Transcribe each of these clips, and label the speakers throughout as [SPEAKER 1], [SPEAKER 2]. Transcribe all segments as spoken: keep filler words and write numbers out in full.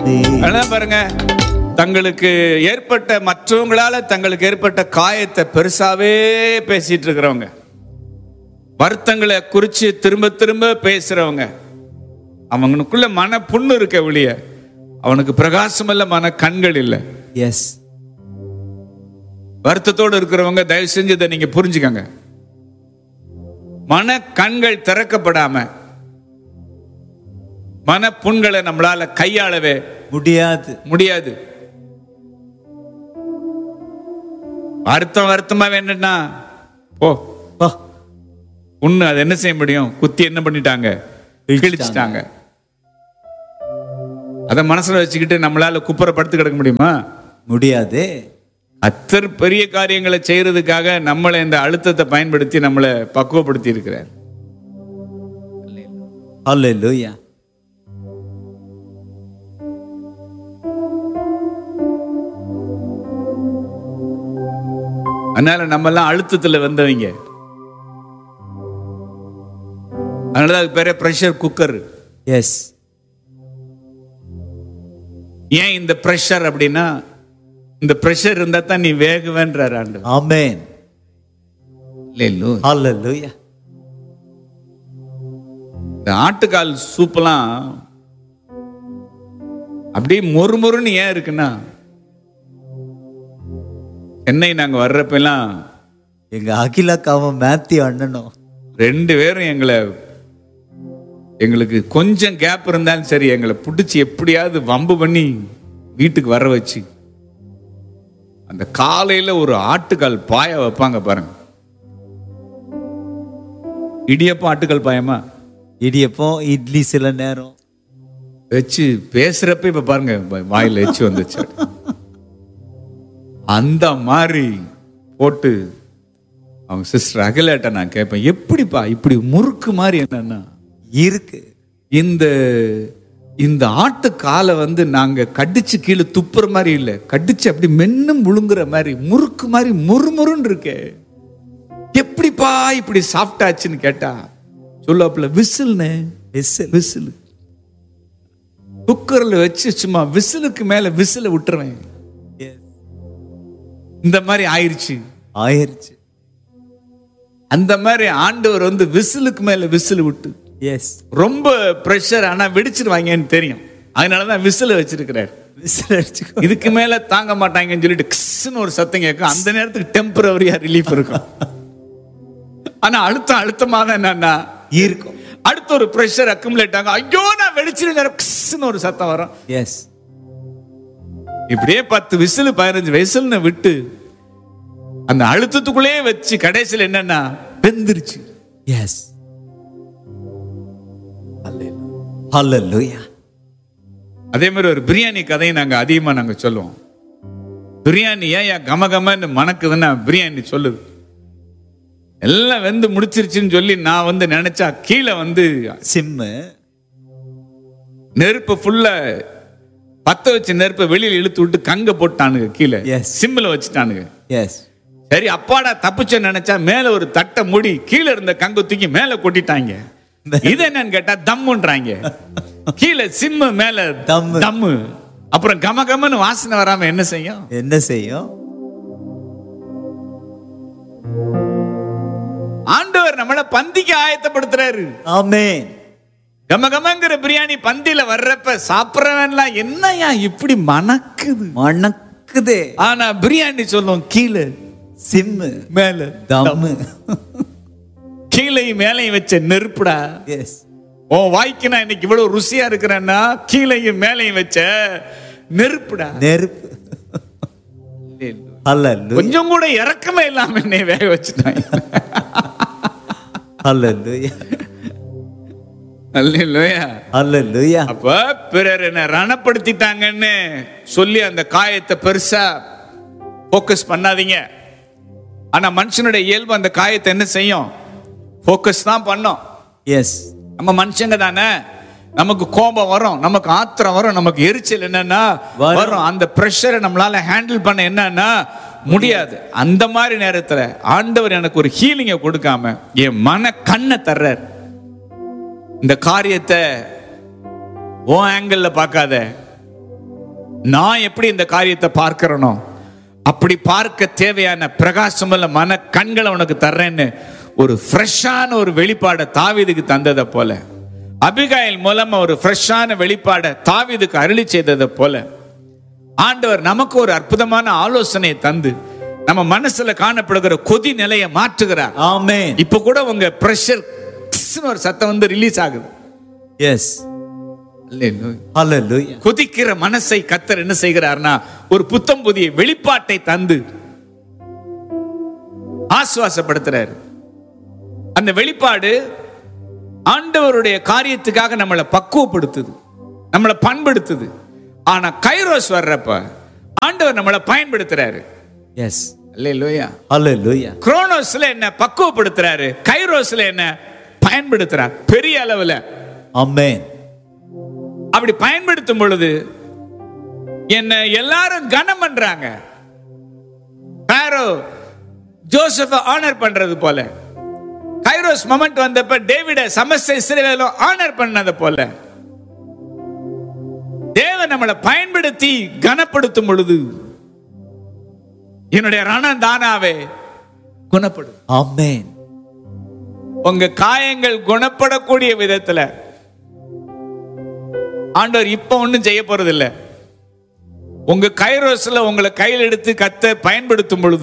[SPEAKER 1] அதான் பாருங்க, தங்களுக்கு ஏற்பட்ட மற்றவங்களால தங்களுக்கு ஏற்பட்ட காயத்தை பெருசாவே பேசிட்டு இருக்கிறவங்க, வருத்தங்களை குறிச்சு திரும்ப திரும்ப பேசுறவங்க, அவனுக்குள்ள மன புண்ணு இருக்க ஒழிய அவனுக்கு பிரகாசம் இல்ல, மன கண்கள் இல்ல.
[SPEAKER 2] எஸ்.
[SPEAKER 1] வருத்தத்தோடு இருக்கிறவங்க தயவு செஞ்சு இதை நீங்க புரிஞ்சுக்கங்க. மன கண்கள் திறக்கப்படாம மன புண்களை நம்மளால கையாளவே
[SPEAKER 2] முடியாது
[SPEAKER 1] முடியாது. வருத்தம் வருத்தமா வேணும்னா போ புண்ணு, அது என்ன செய்ய முடியும்? குத்தி என்ன பண்ணிட்டாங்க? கிழிச்சிட்டாங்க. அத மனசுல வச்சுக்கிட்டு நம்மளால குப்புற படுத்து கிடக்க முடியுமா? முடியாது. அத்தர் பெரிய காரியங்களை செய்யறதுக்காக நம்மளை இந்த அழுத்தத்தை பயன்படுத்தி நம்மளை பக்குவப்படுத்தி இருக்கிறார்.
[SPEAKER 2] ஹல்லேலூயா.
[SPEAKER 1] அதனால நம்ம எல்லாம் அழுத்தத்துல வந்தவங்க. அதனால அது பேரே பிரஷர் குக்கர்.
[SPEAKER 2] எஸ்.
[SPEAKER 1] ஏன் இந்த பிரஷர் அப்படின்னா, இந்த பிரஷர் இருந்தா தான் நீ வேகுவேன்றார் ஆண்டவர்.
[SPEAKER 2] ஆமென்.
[SPEAKER 1] ஹல்லேலூயா. இந்த ஆட்டுக்கால் சூப்பெல்லாம் அப்படியே மொறுமொறுன்னு ஏன் இருக்குன்னா, சென்னை நாங்க வர்றப்பெல்லாம்
[SPEAKER 2] எங்க அகிலாக்காவும் மேத்யூ அண்ணனும்
[SPEAKER 1] ரெண்டு பேரும் எங்களை எங்களுக்கு கொஞ்சம் கேப் இருந்தாலும் சரி எங்களை பிடிச்சி எப்படியாவது வம்பு பண்ணி வீட்டுக்கு வர வச்சு அந்த காலையில ஒரு ஆட்டுக்கால் பாய வைப்பாங்க பாருங்க. இடியப்பம் ஆட்டுக்கால் பாயமா?
[SPEAKER 2] இடியப்பம் இட்லி சில நேரம்
[SPEAKER 1] வச்சு பேசுறப்ப இப்ப பாருங்க வாயில வச்சு வந்துச்சு. அந்த மாதிரி போட்டு அவங்க சிஸ்டர் அகிலேட்ட நான் கேட்பேன், எப்படிப்பா இப்படி முறுக்கு மாதிரி என்னன்னா
[SPEAKER 2] இருக்கு.
[SPEAKER 1] இந்த இந்த ஆட்டு காலை வந்து நாங்க கடிச்சு கீழே துப்புற மாதிரி இல்ல, கடிச்சு அப்படி மென்னும் முழுங்குற மாதிரி முறுக்கு மாதிரி முறுமுறுன்னு இருக்கே, எப்படிப்பா இப்படி சாஃப்ட் ஆச்சுன்னு கேட்டா சொல்லுவாப்புல, விசில்னு விசில் விசில் குக்கர்ல வச்சு சும்மா விசிலுக்கு மேல விசில விட்டுருவேன். இந்த மாதிரி ஆயிருச்சு
[SPEAKER 2] ஆயிருச்சு.
[SPEAKER 1] அந்த மாதிரி ஆண்டவர் வந்து விசிலுக்கு மேல விசில் விட்டு,
[SPEAKER 2] எஸ்,
[SPEAKER 1] ரொம்ப பிரஷர் ஆனா வெடிச்சிருவாங்கன்னு தெரியும், அதனாலதான் விசில வச்சிருக்கிறார்.
[SPEAKER 2] விசில் அடிச்சு
[SPEAKER 1] இதுக்கு மேல தாங்க மாட்டாங்கன்னு சொல்லிட்டு கிஸ்ன்னு ஒரு சத்தம் கேட்கும். அந்த நேரத்துக்கு டெம்பரவரியா ரிலீஃப் இருக்கும். ஆனா அழுத்தம் அழுத்தமா தான் என்னன்னா
[SPEAKER 2] இருக்கும்.
[SPEAKER 1] அடுத்த ஒரு பிரஷர் அக்குமுலேட் ஆகும். ஐயோ நான் வெடிச்சிருந்தேன் கிஸ்ன்னு ஒரு சத்தம் வரும்.
[SPEAKER 2] எஸ்.
[SPEAKER 1] இப்படியே பத்து விசில் பதினஞ்சு விசில்னு விட்டு அந்த அழுத்தத்துக்குள்ளே வச்சு கடைசியில் என்னன்னா வெந்துருச்சு.
[SPEAKER 2] எஸ். ஹல்லேலூயா.
[SPEAKER 1] அதே மாதிரி ஒரு பிரியாணி கதையை நாங்க அதிகமா நாங்க சொல்லுவோம். பிரியாணி ஏன் கமகமன்னு மணக்குதுன்னா பிரியாணி சொல்லுது. எல்லாம் வெந்து முடிச்சிருச்சுன்னு சொல்லி நான் வந்து நினைச்சா கீழே வந்து
[SPEAKER 2] சிம்மு
[SPEAKER 1] நெருப்பு ஃபுல்லா பத்த வச்ச நெருப்பை வெளியில இழுத்து விட்டு கங்க போட்டானுங்க, கீழே சிம்மில் வச்சுட்டானுங்க.
[SPEAKER 2] எஸ்.
[SPEAKER 1] சரி அப்பாடா தப்பிச்ச நினைச்சா மேல ஒரு தட்டை மூடி கீழே இருந்த கங்க தூக்கி மேல கொட்டிட்டாங்க. இது என்னன்னு கேட்டா தம்முன்றாங்க. கீழே சிம்மு மேல
[SPEAKER 2] தம்மு
[SPEAKER 1] தம்மு. அப்புறம் கம கமன்னு வாசனை வராம என்ன செய்யும்?
[SPEAKER 2] என்ன செய்யும்?
[SPEAKER 1] ஆண்டவர் நம்மள பந்திக்கு ஆயத்தப்படுத்துறாரு.
[SPEAKER 2] ஆமென்.
[SPEAKER 1] கமகமங்கிற பிரியாணி பந்தியில வர்றப்ப சாப்பிடறவன்லாம் என்னையா இப்படி மணக்குது
[SPEAKER 2] மணக்குது.
[SPEAKER 1] ஆனா பிரியாணி சொல்லும் கீழே
[SPEAKER 2] சிம்மு
[SPEAKER 1] மேல
[SPEAKER 2] தம்மு.
[SPEAKER 1] கீழையும் மேலையும் வச்ச நெருப்புடா.
[SPEAKER 2] எஸ்.
[SPEAKER 1] ஓ வாய்க்கு நான் இன்னைக்கு இவ்வளவு ருசியா இருக்கிறேன்னா கீழையும் மேலையும் வச்ச நெருப்புடா.
[SPEAKER 2] நெருப்பு.
[SPEAKER 1] கொஞ்சம் கூட இறக்கமே இல்லாம என்னை வேக வச்சுட்டாங்க.
[SPEAKER 2] ஹல்லேலூயா.
[SPEAKER 1] அல்லேலூயா.
[SPEAKER 2] அல்லேலூயா.
[SPEAKER 1] அப்ப பிறர் என்ன ரணப்படுத்திட்டாங்கன்னு சொல்லி அந்த காயத்தை பெருசா போக்கஸ் பண்ணாதீங்க. ஆனா மனுஷனுடைய இயல்பு அந்த காயத்தை என்ன செய்யும்? போக்கஸ் தான் பண்ணும்.
[SPEAKER 2] எஸ்.
[SPEAKER 1] நம்ம மனுஷங்க தானே, நமக்கு கோபம் வரும், நமக்கு ஆத்திரம் வரும், நமக்கு எரிச்சல் என்னன்னா வரும். அந்த பிரஷரை நம்மளால ஹேண்டில் பண்ண என்னன்னா முடியாது. அந்த மாதிரி நேரத்துல ஆண்டவர் எனக்கு ஒரு ஹீலிங்கை கொடுக்காம என் மன கண்ணை தர்றார். இந்த காரியத்தை ஓ ஆங்கிள் பார்க்காத, நான் எப்படி இந்த காரியத்தை பார்க்கிறனோ அப்படி பார்க்க தேவையான பிரகாசமுள்ள மன கண்களை உனக்கு தர்றேன்னு ஒரு ஃப்ரெஷ்ஷான ஒரு வெளிப்பாடை தாவீதுக்கு தந்ததை போல, அபிகாயில் மூலமா ஒரு ஃப்ரெஷ்ஷான வெளிப்பாடை தாவீதுக்கு அருளி செய்ததை போல ஆண்டவர் நமக்கு ஒரு அற்புதமான ஆலோசனையை தந்து நம்ம மனசுல காணப்படுகிற கொதி நிலையை மாற்றுகிறார்.
[SPEAKER 2] ஆமென்.
[SPEAKER 1] இப்ப கூட உங்க பிரஷர் ஒரு சத்தம் வந்து ரிலீஸ் ஆகுது.
[SPEAKER 2] எஸ். ஹல்லேலூயா.
[SPEAKER 1] கொதிக்கிற மனசை கர்த்தர் என்ன செய்கிறார்னா ஒரு புத்தம் புதிய வெளிப்பாட்டை தந்து ஆசுவாசப்படுத்துறாரு. அந்த வெளிப்பாடு ஆண்டவருடைய காரியத்துக்காக நம்மளை பக்குவப்படுத்துது, நம்மளை பண்படுத்துது. ஆனா கைரோஸ் வர்றப்ப ஆண்டவர் நம்மளை பயன்படுத்துறாரு.
[SPEAKER 2] எஸ்.
[SPEAKER 1] அல்லேலூயா.
[SPEAKER 2] ஹல்லேலூயா.
[SPEAKER 1] குரோனோஸ்ல என்ன பக்குவப்படுத்துறாரு, கைரோஸ்ல என்ன பயன்படுத்துறார் பெரிய அளவுல.
[SPEAKER 2] ஆமென்.
[SPEAKER 1] அப்படி பயன்படுத்தும் பொழுது என்ன எல்லாரும் கனம் பண்றாங்க. பாரோ ஜோசப் ஆனர் பண்றது போல, கைரோஸ் மொமெண்ட் வந்தப்ப டேவிட சமஸ்த இஸ்ரவேலும் ஆனர் பண்ணது போல தேவன் நம்மளை பயன்படுத்தி கனப்படுத்தும் பொழுது என்னுடைய ரணம் தானாவே குணப்படும்.
[SPEAKER 2] ஆமென்.
[SPEAKER 1] உங்க காயங்கள் குணப்படக்கூடிய விதத்துல ஆண்டவர் இப்ப ஒண்ணும் செய்ய போறது இல்ல. உங்க கைரோஸ்ல உங்களை கையில் எடுத்து கத்த பயன்படுத்தும் பொழுது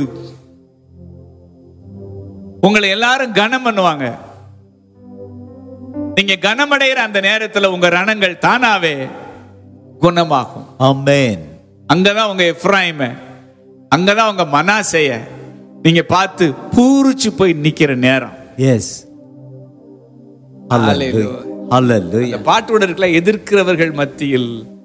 [SPEAKER 1] உங்களை எல்லாரும் கனம் பண்ணுவாங்க. நீங்க கனமடைகிற அந்த நேரத்துல உங்க ரணங்கள் தானாவே குணமாகும்.
[SPEAKER 2] ஆமென்.
[SPEAKER 1] அங்கதான் உங்க எப்ராயிம, அங்கதான் உங்க மனாசேய நீங்க பார்த்து பூரிச்சு போய் நிக்கிற நேரம்.
[SPEAKER 2] எஸ். ஹல்லேலூயா. ஹல்லேலூயா.
[SPEAKER 1] பாட்டோட இருக்கல, எதிர்க்கிறவர்கள் மத்தியில்